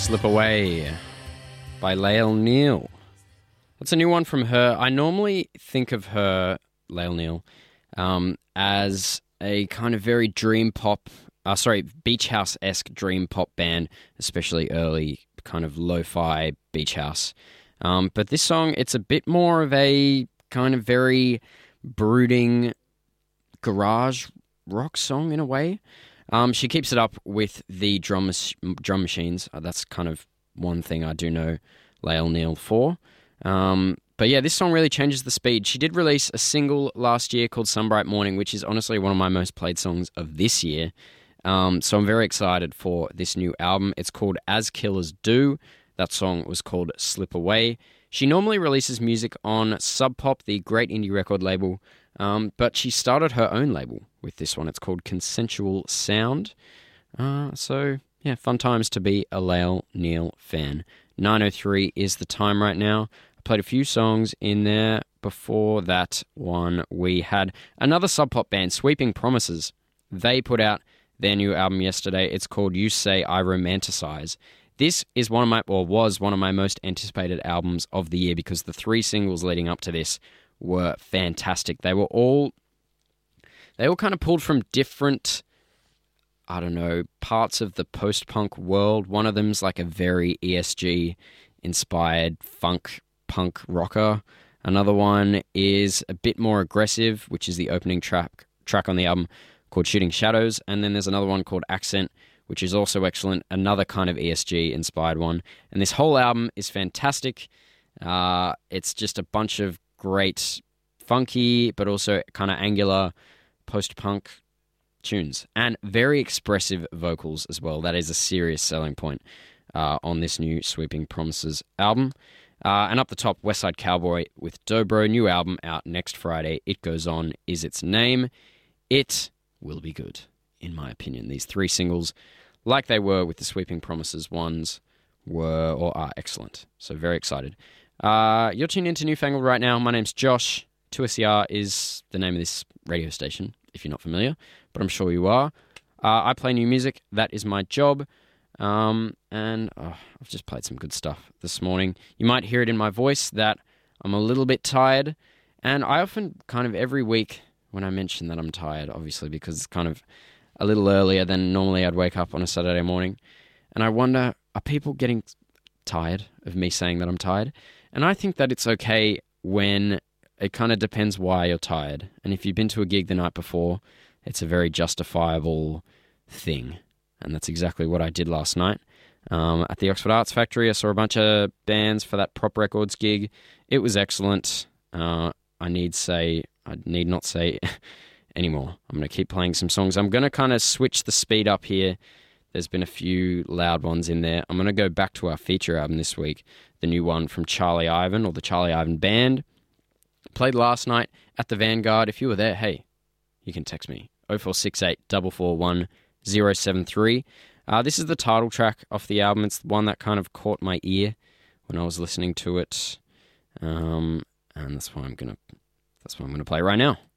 Slip Away by Lael Neal. That's a new one from her. I normally think of her, Lael Neal, as a kind of very beach house-esque dream pop band, especially early kind of lo-fi beach house. But this song, it's a bit more of a kind of very brooding garage rock song in a way. She keeps it up with the drum machines. That's kind of one thing I do know Lael Neal for. But yeah, this song really changes the speed. She did release a single last year called Sunbright Morning, which is honestly one of my most played songs of this year. So I'm very excited for this new album. It's called As Killers Do. That song was called Slip Away. She normally releases music on Sub Pop, the great indie record label, but she started her own label with this one. It's called Consensual Sound. So, yeah, fun times to be a Lael Neal fan. 9:03 is the time right now. I played a few songs in there. Before that one, we had another Sub Pop band, Sweeping Promises. They put out their new album yesterday. It's called You Say I Romanticize. This is was one of my most anticipated albums of the year because the 3 singles leading up to this were fantastic. They were all kind of pulled from different, parts of the post-punk world. One of them's like a very ESG-inspired funk punk rocker. Another one is a bit more aggressive, which is the opening track on the album called Shooting Shadows. And then there's another one called Accent, which is also excellent, another kind of ESG-inspired one. And this whole album is fantastic. It's just a bunch of great funky, but also kind of angular post-punk tunes. And very expressive vocals as well. That is a serious selling point on this new Sweeping Promises album. And up the top, Westside Cowboy with Dobro, new album out next Friday. It Goes On is its name. It will be good, in my opinion. These 3 singles, like they were with the Sweeping Promises ones, were or are excellent. So very excited. You're tuned into Newfangled right now. My name's Josh. 2SER is the name of this radio station, if you're not familiar, but I'm sure you are. I play new music. That is my job. And I've just played some good stuff this morning. You might hear it in my voice that I'm a little bit tired. And I often kind of every week when I mention that I'm tired, obviously, because it's kind of a little earlier than normally I'd wake up on a Saturday morning. And I wonder, are people getting tired of me saying that I'm tired? And I think that it's okay when it kind of depends why you're tired. And if you've been to a gig the night before, it's a very justifiable thing. And that's exactly what I did last night. At the Oxford Arts Factory, I saw a bunch of bands for that Prop Records gig. It was excellent. I need not say anymore. I'm going to keep playing some songs. I'm going to kind of switch the speed up here. There's been a few loud ones in there. I'm going to go back to our feature album this week, the new one from Charlie Ivan, or the Charlie Ivan Band. Played last night at the Vanguard. If you were there, hey, you can text me. 0468 441 073. This is the title track off the album. It's the one that kind of caught my ear when I was listening to it. And that's what I'm gonna play right now.